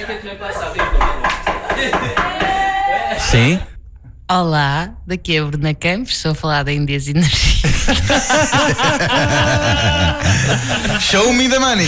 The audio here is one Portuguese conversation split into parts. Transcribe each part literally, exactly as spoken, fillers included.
Sim? Olá, daqui é a Bruna Campos, estou a falar da Indias Energia. Show me the money!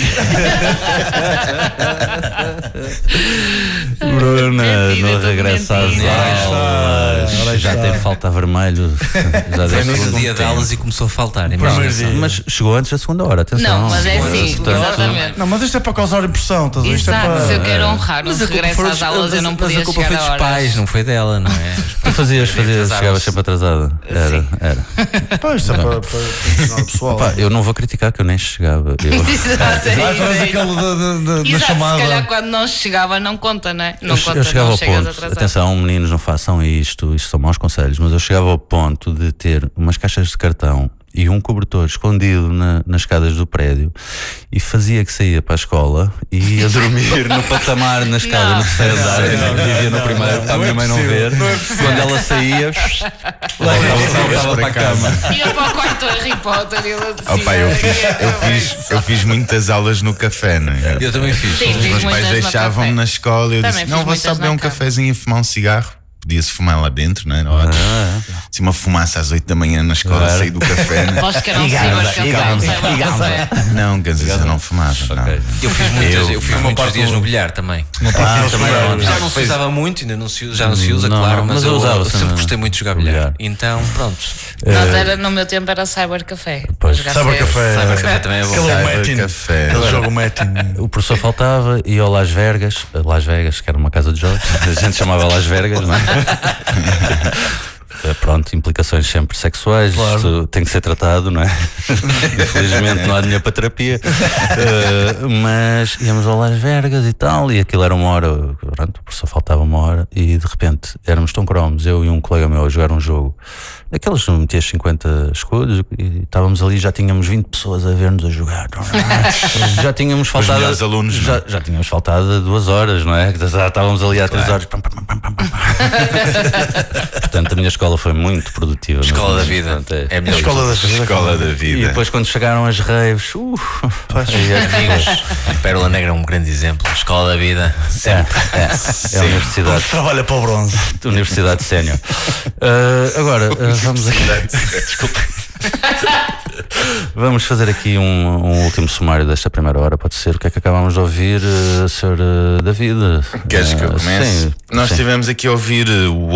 Bruna, Mentira, não tudo regressa às mentira. aulas. Já tem falta a vermelho. Já Foi deve no ser algum dia de tempo. aulas e começou a faltar. Primeiro dia. Mas chegou antes da segunda hora, atenção. Não, mas é assim, Portanto, exatamente. Não, mas isto é para causar impressão, estás a ver? Isto é Exato, para... se eu quero honrar um regresso às aulas, eu não mas podia a culpa chegar foi a dos horas. pais, não foi dela, não é? Tu fazias, fazias, Atrasaram-se. chegavas sempre atrasada. Era, era. Pá, isto é para, para impressionar o pessoal. Pá, eu não vou criticar que eu nem chegava. Eu, Exato, é Vai isso fazer aí. aquele da, da, da, da Exato, chamada. se calhar quando não chegava não conta, não é? Não eu, conta, eu chegava não ao chegas ponto, atrasado. atenção, meninos, não façam isto, isto são maus conselhos, mas eu chegava ao ponto de ter umas caixas de cartão e um cobertor escondido na, nas escadas do prédio e fazia que saía para a escola e ia dormir no patamar na escada Não. no terceiro andar. Eu vivia no primeiro para a minha mãe não ver. Quando ela saía, voltava para a cama. Ia para o quarto Harry Potter e ele assim. Oh, pá, eu fiz, eu, fiz, eu fiz muitas aulas no café, não é? Eu também fiz. Sim, Os fiz meus pais muitas no deixavam-me café. na escola e eu Também disse: fiz não, vou muitas só beber na um cama. cafezinho e fumar um cigarro. Podia-se fumar lá dentro, não é? Ou, assim, uma fumaça às oito da manhã na escola, Claro. sair do café. Não, Aposto que era um Igamba, senhor café, igamba, um senhor igamba. café. não Ganzas, eu não fumava. Não. Ok. Eu fiz muitas, eu, Eu- fiz uma muitos parte dias do- no bilhar também. Ah, também não. Já não se usava muito, ainda não se, já não se usa, Não, claro, não, mas, mas eu eu, usava, eu sempre sim, gostei muito de jogar bilhar. bilhar. Então, pronto. Nós era, no meu tempo era Cyber Café. Pois. Jogar Cyber cedo. Café. Cyber Café também é bom. Aquele Cyber Metin. Café. Aquele jogo Metin. O professor faltava, ia ao Las Vegas, Las Vegas, que era uma casa de jogos, a gente chamava Las Vegas, não é? Eh, Pronto, implicações sempre sexuais, Claro. isto tem que ser tratado, não é? Infelizmente não há dinheiro para terapia. Eh, mas íamos ao Las Vegas e tal, e aquilo era uma hora, pronto, o professor faltava uma hora, e de repente éramos tão cromos, eu e um colega meu a jogar um jogo, daqueles que metias cinquenta escudos, e estávamos ali, já tínhamos vinte pessoas a ver-nos a jogar. Já tínhamos faltado. melhores alunos, não já, é? já tínhamos faltado duas horas, não é? Já estávamos ali há três horas. Pam, pam, pam, pam, pam, pam. Portanto, a minha escola foi muito produtiva. mas- Escola da mas, vida. portanto, é- É a melhor Escola da Escola da E vida. depois, quando chegaram as raves, uh, aí é- amigos. Pérola Negra é um grande exemplo. Escola da vida. é, é, é a universidade, Trabalha para o bronze. universidade sénior. Uh, agora, uh, vamos aqui. Desculpa. Vamos fazer aqui um, um último sumário desta primeira hora. Pode ser o que é que acabámos de ouvir, uh, senhor uh, David? Queres que eu Uh, comece? sim, Nós sim. estivemos aqui a ouvir uh, o